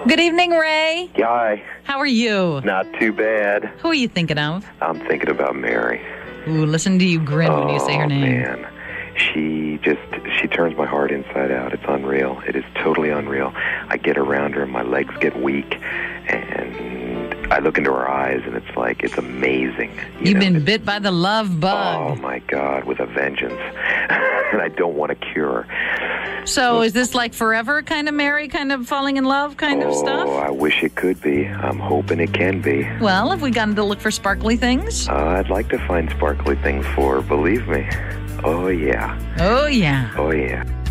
Good evening, Ray. Hi. How are you? Not too bad. Who are you thinking of? I'm thinking about Mary. Ooh, listen to you grin when you say her name. Man. She turns my heart inside out. It's unreal. It is totally unreal. I get around her and my legs get weak, and I look into her eyes, and it's amazing. You've been bit by the love bug. Oh, my God, with a vengeance. And I don't want a cure. So is this like forever kind of Mary, kind of falling in love kind of stuff? Oh, I wish it could be. I'm hoping it can be. Well, have we gotten to look for sparkly things? I'd like to find sparkly things for her, believe me. Oh, yeah. Oh, yeah. Oh, yeah.